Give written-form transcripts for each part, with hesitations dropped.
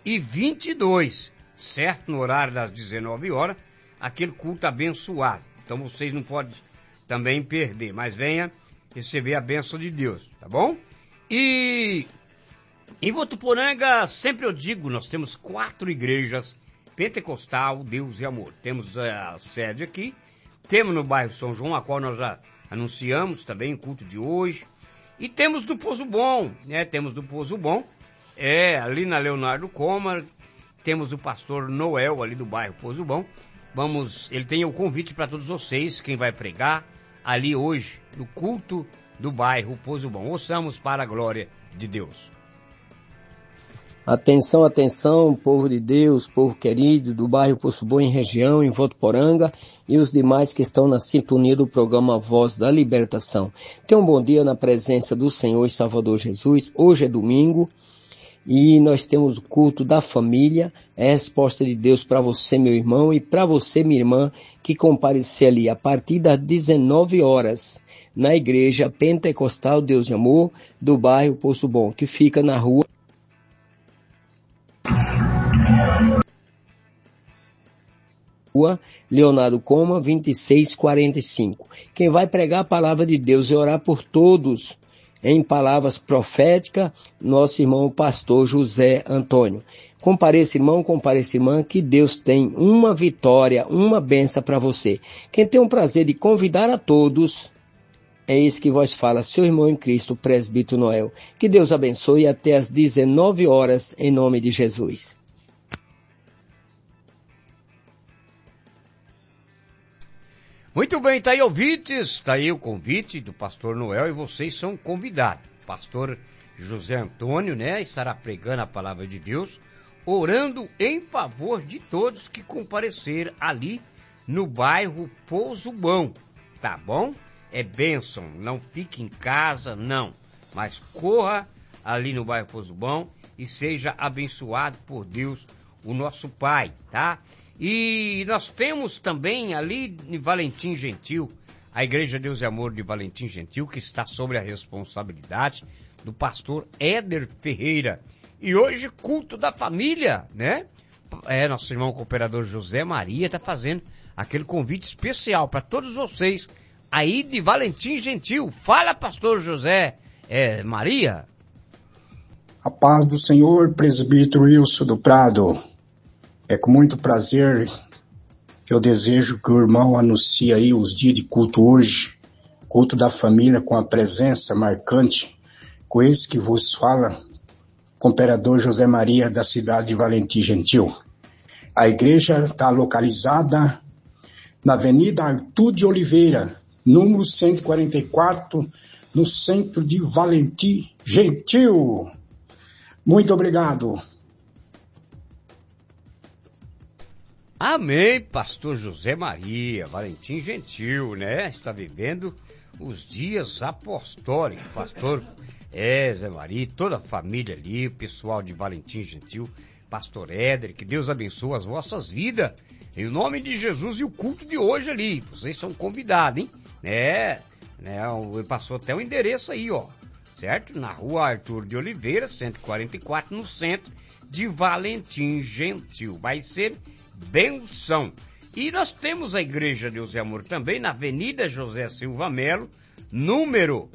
22, certo? No horário das 19 horas, aquele culto abençoado. Então vocês não podem também perder, mas venha receber a bênção de Deus, tá bom? E em Votuporanga, sempre eu digo, nós temos 4 igrejas pentecostal, Deus e Amor. Temos a sede aqui, temos no bairro São João, a qual nós já anunciamos também o culto de hoje, e temos do Pozo Bom, né? Temos do Pozo Bom, ali na Leonardo Comar, temos o pastor Noel ali do bairro Pozo Bom. Ele tem o convite para todos vocês, quem vai pregar ali hoje, no culto do bairro Pozo Bom. Ouçamos para a glória de Deus. Atenção, atenção, povo de Deus, povo querido do bairro Poço Bom em região, em Votuporanga e os demais que estão na sintonia do programa Voz da Libertação. Tenham um bom dia na presença do Senhor e Salvador Jesus. Hoje é domingo e nós temos o culto da família. É a resposta de Deus para você, meu irmão, e para você, minha irmã, que comparecer ali a partir das 19 horas na Igreja Pentecostal Deus e Amor do bairro Poço Bom, que fica na rua Leonardo Coma, 2645. Quem vai pregar a palavra de Deus e orar por todos em palavras proféticas, nosso irmão pastor José Antônio. Compareça, irmão, compareça, irmã, que Deus tem uma vitória, uma bênção para você. Quem tem o prazer de convidar a todos, é esse que vos fala, seu irmão em Cristo, presbítero Noel. Que Deus abençoe até às 19 horas, em nome de Jesus. Muito bem, tá aí ouvintes, tá aí o convite do pastor Noel e vocês são convidados. Pastor José Antônio, né, estará pregando a palavra de Deus, orando em favor de todos que comparecer ali no bairro Pozo Bom, tá bom? É bênção, não fique em casa, não, mas corra ali no bairro Pozo Bom e seja abençoado por Deus, o nosso Pai, tá? E nós temos também ali em Valentim Gentil, a Igreja Deus e Amor de Valentim Gentil, que está sob a responsabilidade do pastor Éder Ferreira. E hoje, culto da família, né? Nosso irmão cooperador José Maria está fazendo aquele convite especial para todos vocês aí de Valentim Gentil. Fala, pastor José Maria. A paz do Senhor, presbítero Wilson do Prado. É com muito prazer que eu desejo que o irmão anuncie aí os dias de culto hoje, culto da família com a presença marcante, com esse que vos fala, cooperador José Maria da cidade de Valentim Gentil. A igreja está localizada na Avenida Arthur de Oliveira, número 144, no centro de Valentim Gentil. Muito obrigado. Amém, pastor José Maria, Valentim Gentil, né? Está vivendo os dias apostólicos, pastor Zé Maria, toda a família ali, o pessoal de Valentim Gentil, pastor Éder, que Deus abençoe as vossas vidas, em nome de Jesus, e o culto de hoje ali, vocês são convidados, hein? Passou até o endereço aí, ó, certo? Na rua Arthur de Oliveira, 144, no centro de Valentim Gentil, vai ser benção. E nós temos a Igreja Deus e Amor também na Avenida José Silva Melo, número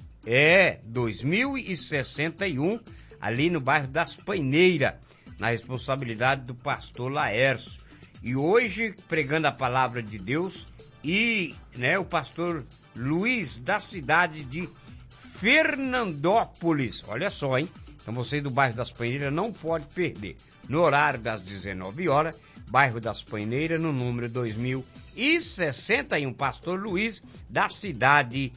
2061, ali no bairro das Paineiras, na responsabilidade do pastor Laércio. E hoje, pregando a palavra de Deus, e o pastor Luiz, da cidade de Fernandópolis. Olha só, hein? Então vocês do bairro das Paineiras não podem perder. No horário das 19 horas, bairro das Paineiras, no número 2061, pastor Luiz, da cidade